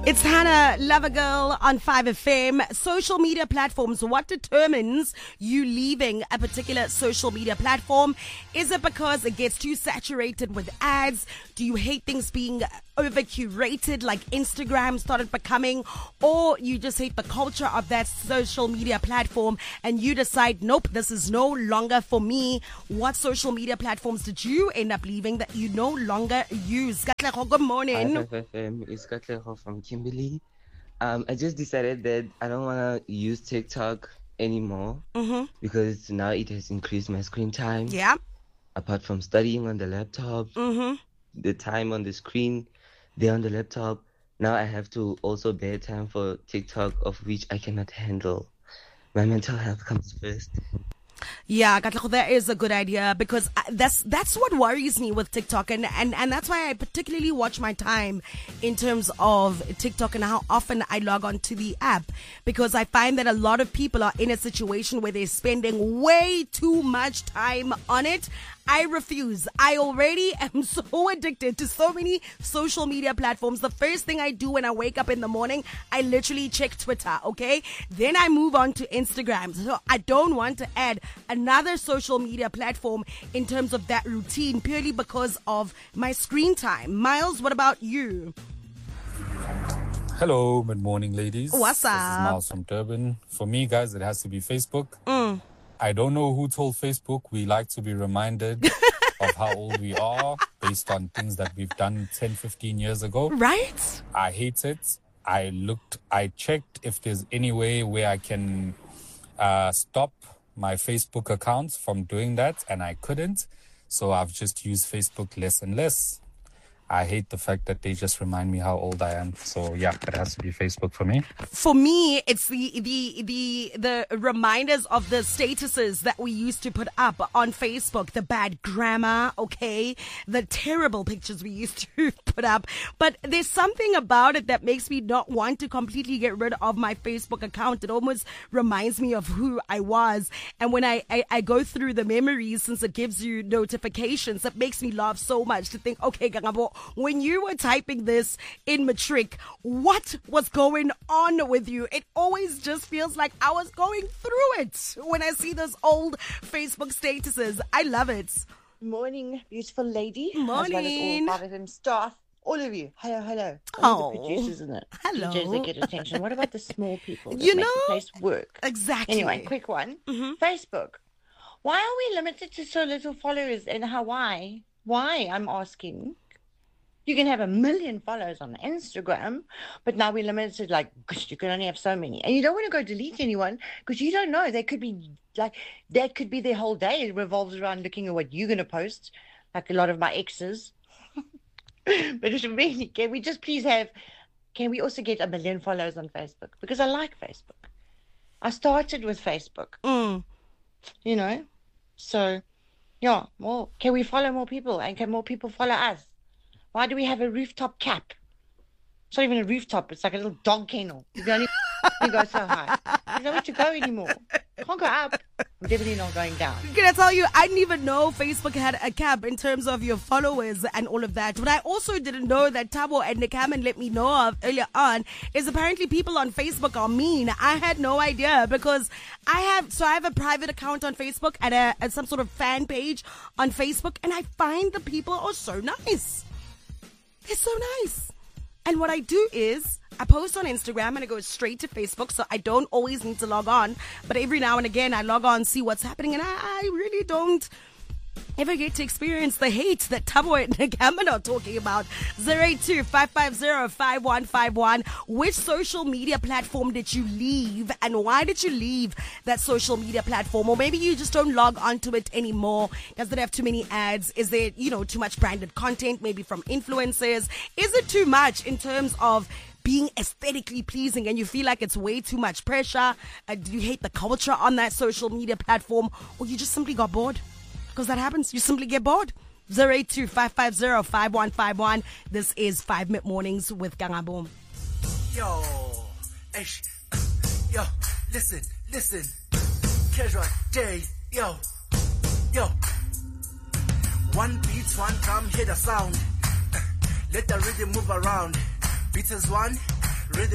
It's Hannah Lovergirl on 5FM. Social media platforms. What determines you leaving a particular social media platform? Is it because it gets too saturated with ads? Do you hate things being over curated like Instagram started becoming? Or you just hate the culture of that social media platform and you decide, nope, this is no longer for me? What social media platforms did you end up leaving that you no longer use? Katlego, good morning. Hi, 5FM. It's Katlego from Kimberley. I just decided that I don't want to use TikTok anymore because now it has increased my screen time. Yeah. Apart from studying on the laptop, the time on the screen there on the laptop, now I have to also bear time for TikTok, of which I cannot handle. My mental health comes first. Yeah, Katlego, that is a good idea because that's what worries me with TikTok, and that's why I particularly watch my time in terms of TikTok and how often I log on to the app, because I find that a lot of people are in a situation where they're spending way too much time on it. I refuse. I already am so addicted to so many social media platforms. The first thing I do when I wake up in the morning, I literally check Twitter, okay? Then I move on to Instagram. So I don't want to add another social media platform in terms of that routine, purely because of my screen time. Miles, what about you? Hello, good morning, ladies. What's up? This is Miles from Durban. For me, guys, it has to be Facebook. I don't know who told Facebook we like to be reminded of how old we are based on things that we've done 10, 15 years ago. Right? I hate it. I checked if there's any way where I can stop my Facebook account from doing that, and I couldn't. So I've just used Facebook less and less. I hate the fact that they just remind me how old I am. So yeah, it has to be Facebook for me. For me, it's the reminders of the statuses that we used to put up on Facebook, the bad grammar, okay, the terrible pictures we used to put up. But there's something about it that makes me not want to completely get rid of my Facebook account. It almost reminds me of who I was. And when I go through the memories, since it gives you notifications, it makes me laugh so much to think, okay, Gangabo, when you were typing this in matric, what was going on with you? It always just feels like I was going through it when I see those old Facebook statuses. I love it. Morning, beautiful lady. Morning. As well as all 5FM staff. All of you. Hello. Oh. The producers, isn't it? Hello. DJs that get attention. What about the small people that You make know, the place work? Exactly. Anyway, quick one. Facebook. Why are we limited to so little followers in Hawaii? Why, I'm asking. You can have 1 million followers on Instagram, but now we're limited, like, gosh, you can only have so many. And you don't want to go delete anyone because you don't know. They could be, like, that could be their whole day. It revolves around looking at what you're going to post, like a lot of my exes. But it's really, can we also get 1 million followers on Facebook? Because I like Facebook. I started with Facebook, you know? So, yeah, well, can we follow more people and can more people follow us? Why do we have a rooftop cap? It's not even a rooftop. It's like a little dog kennel. You only go so high. There's nowhere to go anymore. Can't go up. I'm definitely not going down. Can I tell you, I didn't even know Facebook had a cap in terms of your followers and all of that. What I also didn't know that Tabo and Nikaman let me know of earlier on is apparently people on Facebook are mean. I had no idea because I have a private account on Facebook and some sort of fan page on Facebook, and I find the people are so nice. They're so nice. And what I do is I post on Instagram and it goes straight to Facebook, so I don't always need to log on. But every now and again, I log on, see what's happening, and I really don't ever get to experience the hate that Tabo and Nikaman are talking about. 082-550-5151. Which social media platform did you leave, and why did you leave that social media platform? Or maybe you just don't log onto it anymore. Does it have too many ads? Is there, too much branded content, maybe from influencers? Is it too much in terms of being aesthetically pleasing and you feel like it's way too much pressure? Do you hate the culture on that social media platform, or you just simply got bored? Because that happens. You simply get bored. 082-550-5151. This is 5 Minute Mornings with Gangabo. Yo, listen. Casual day, yo. One beat, one drum, hear the sound. Let the rhythm move around. Beat is one, Rhythm